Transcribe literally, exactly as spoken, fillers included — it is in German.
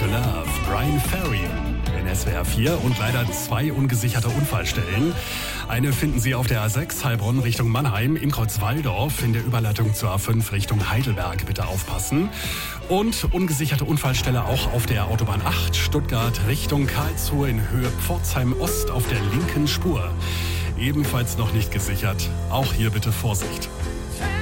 Love, Brian Ferry in S W R vier und leider zwei ungesicherte Unfallstellen. Eine finden Sie auf der A sechs Heilbronn Richtung Mannheim im Kreuz Walldorf in der Überleitung zur A fünf Richtung Heidelberg. Bitte aufpassen. Und ungesicherte Unfallstelle auch auf der Autobahn acht Stuttgart Richtung Karlsruhe in Höhe Pforzheim Ost auf der linken Spur. Ebenfalls noch nicht gesichert. Auch hier bitte Vorsicht.